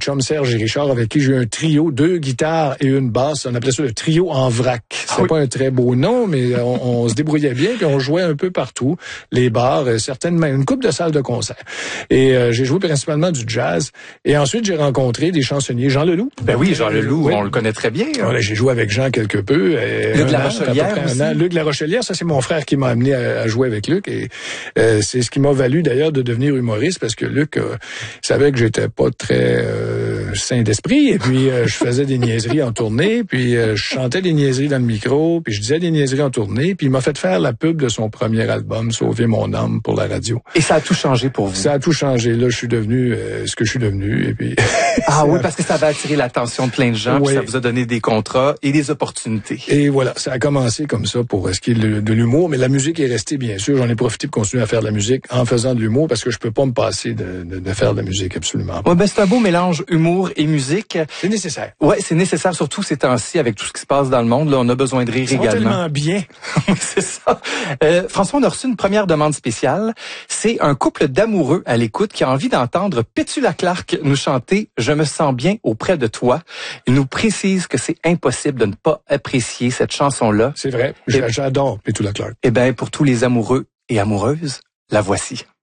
chum Serge et Richard, avec qui j'ai eu un trio, 2 guitares et une basse. On appelait ça le trio en vrac. C'était pas un très beau nom, mais on se débrouillait bien, puis on jouait un peu partout. Les bars, certainement, une couple de salles de concert. Et j'ai joué principalement du jazz. Et ensuite, j'ai rencontré des chansonniers. Jean Leloup. Ben oui, Jean Leloup, on le connaît très bien. Voilà, j'ai joué avec Jean quelque peu. Luc Larochelière aussi. Luc Larochelière, ça c'est mon frère qui m'a amené à jouer avec Luc. Et c'est ce qui m'a valu d'ailleurs de devenir humoriste, parce que Luc savait que j'étais pas très sain d'esprit. Et puis je faisais des niaiseries en tournée, puis je chantais des niaiseries dans le micro, puis je disais des niaiseries en tournée. Puis il m'a fait faire la pub de son premier album, Sauver mon âme, pour la radio. Et ça a tout changé pour vous? Ça a tout changé. Là, je suis devenu ce que je suis devenu. Et puis ah oui, parce que ça va attirer l'attention de plein de gens, puis ça vous a donné des contrats et des opportunités. Et voilà, ça a commencé comme ça pour ce qui est de l'humour, mais la musique est restée, bien sûr. J'en ai profité pour continuer à faire de la musique en faisant de l'humour, parce que je peux pas me passer de faire de la musique, absolument. Ouais, ben c'est un beau mélange humour et musique. C'est nécessaire. Ouais, c'est nécessaire, surtout ces temps-ci, avec tout ce qui se passe dans le monde. Là, on a besoin de rire également. Tellement bien. C'est ça. François, on a reçu une première demande spéciale. C'est un couple d'amoureux à l'écoute qui a envie d'entendre Pétula Clark nous chanter « Je me sens bien auprès de toi ». Il nous précise que c'est impossible de ne pas apprécier cette chanson-là. C'est vrai. J'adore Pétula Clark. Eh bien, pour tous les amoureux et amoureuses, la voici.